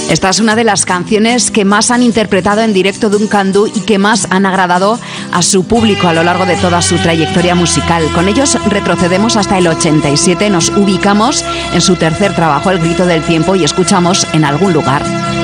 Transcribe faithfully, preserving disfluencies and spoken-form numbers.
Esta es una de las canciones que más han interpretado en directo Duncan Du y que más han agradado a su público a lo largo de toda su trayectoria musical. Con ellos retrocedemos hasta el ochenta y siete, nos ubicamos en su tercer trabajo, El grito del tiempo, y escuchamos En algún lugar.